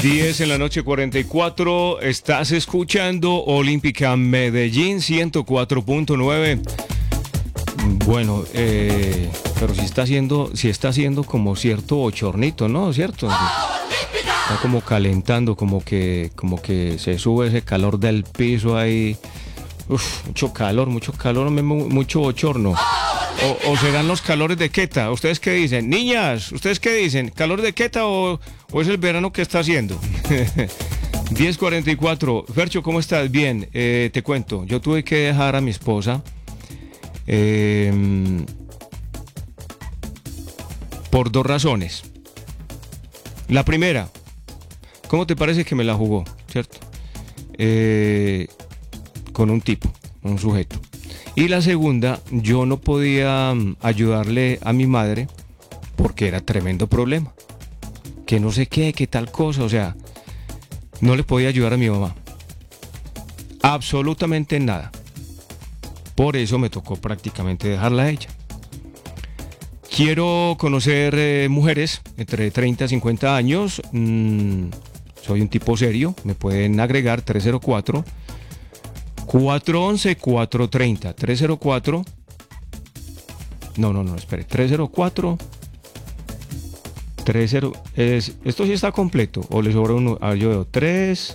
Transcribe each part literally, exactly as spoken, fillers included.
diez en la noche, cuarenta y cuatro. Estás escuchando Olímpica Medellín ciento cuatro punto nueve. Bueno, eh, pero si está haciendo, si está haciendo como cierto bochornito, ¿no? ¿Cierto? Está como calentando, como que, como que se sube ese calor del piso ahí. Uf, mucho calor, mucho calor, mucho bochorno. O, o serán los calores de Queta. ¿Ustedes qué dicen? Niñas, ¿ustedes qué dicen? ¿Calor de Queta o, o es el verano que está haciendo? diez cuarenta y cuatro. Fercho, ¿cómo estás? Bien, eh, te cuento. Yo tuve que dejar a mi esposa eh, por dos razones. La primera, ¿cómo te parece que me la jugó? ¿Cierto? Eh, con un tipo, un sujeto. Y la segunda, yo no podía ayudarle a mi madre porque era tremendo problema. Que no sé qué, qué tal cosa, o sea, no le podía ayudar a mi mamá. Absolutamente nada. Por eso me tocó prácticamente dejarla a ella. Quiero conocer eh, mujeres entre treinta y cincuenta años. Mm, soy un tipo serio. Me pueden agregar tres cero cuatro, cuatro once, cuatro treinta. tres cero cuatro. No, no, no, espere. tres cero cuatro. treinta. Es, esto sí está completo. O le sobra uno. A ver, yo veo tres.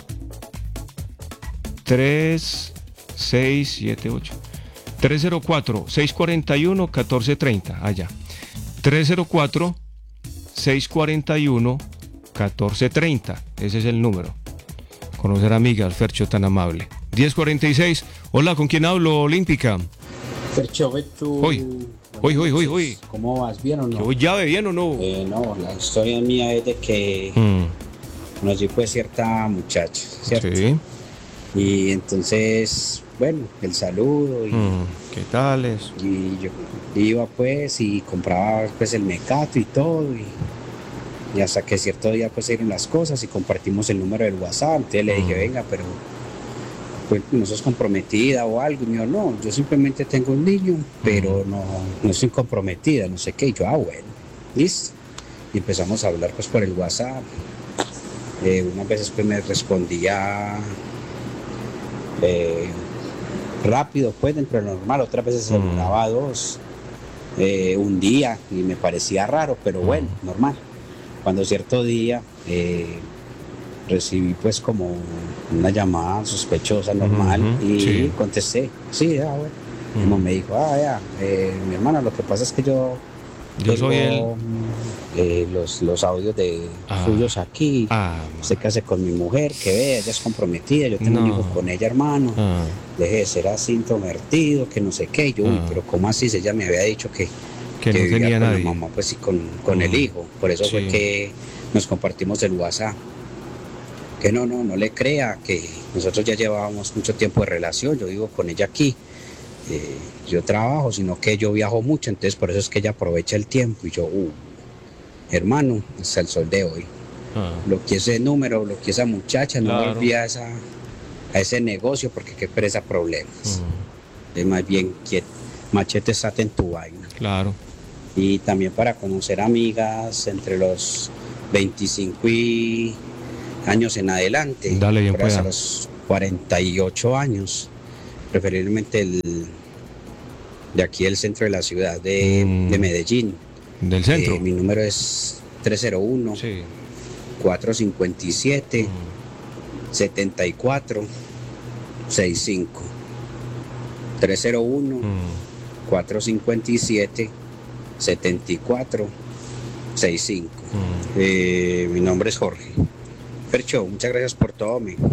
tres, seis, siete, ocho. tres cero cuatro, seis cuatro uno, uno cuatro tres cero. Allá. tres cero cuatro, seis cuatro uno, uno cuatro tres cero. Ese es el número. Conocer amigas, Fercho, tan amable. diez cuarenta y seis. Hola, ¿con quién hablo, Olímpica? Fercho, tú. Hoy, hoy, hoy, hoy, hoy. ¿Cómo vas? ¿Bien o no? ¿Hoy llave bien o no? Eh, no, la historia mía es de que Mm. conocí pues cierta muchacha, ¿cierto? Sí. Y entonces, bueno, el saludo y, Mm. ¿Qué tal es? y yo iba pues y compraba pues el mecato y todo y, y hasta que cierto día pues se dieron las cosas y compartimos el número del WhatsApp. Entonces le dije, Mm. venga, pero pues no sos comprometida o algo. Y me dijo, no, yo simplemente tengo un niño, pero no, no estoy comprometida, no sé qué. Y yo, ah, bueno, listo. Y empezamos a hablar pues por el WhatsApp. Eh, unas veces pues me respondía eh, rápido, pues dentro de lo normal, otras veces se demoraba dos, eh, un día, y me parecía raro, pero bueno, normal. Cuando cierto día eh, recibí pues como una llamada sospechosa normal, Ujú, y sí. contesté, sí, ah, bueno. Como me dijo, ah, ya, eh, mi hermana, lo que pasa es que yo Yo tengo, soy el... eh, los, los audios de Ah. suyos aquí. Ah, Se case con mi mujer, que vea, ella es comprometida, yo tengo No. un hijo con ella, hermano. ah, Deje de ser así introvertido, que no sé qué. Yo, uy, Ah. pero ¿cómo así? Si ella me había dicho que, que no vivía tenía con nadie. la mamá, pues sí, con, con el Mm. hijo. Por eso fue Sí. que nos compartimos el WhatsApp. Que no, no, no le crea, que nosotros ya llevábamos mucho tiempo de relación, yo vivo con ella aquí. Eh, yo trabajo, sino que yo viajo mucho, entonces por eso es que ella aprovecha el tiempo. Y yo, uh, hermano, hasta el sol de hoy. Ah. Bloqueé ese número, bloqueé esa muchacha, no Claro. volví a, esa, a ese negocio porque qué pereza problemas. Mm. Es más bien que machete estate en tu vaina. Claro. Y también para conocer amigas entre los veinticinco y años en adelante. Dale, bien por hasta pueda. los cuarenta y ocho años. Preferiblemente el, de aquí del centro de la ciudad de, Mm. de Medellín. Del centro. Eh, mi número es tres cero uno, Sí. cuatro cinco siete, Mm. setenta y cuatro sesenta y cinco. tres cero uno, Mm. cuatro cinco siete, setenta y cuatro sesenta y cinco. Mm. Eh, mi nombre es Jorge. Fercho, muchas gracias por todo, amigo.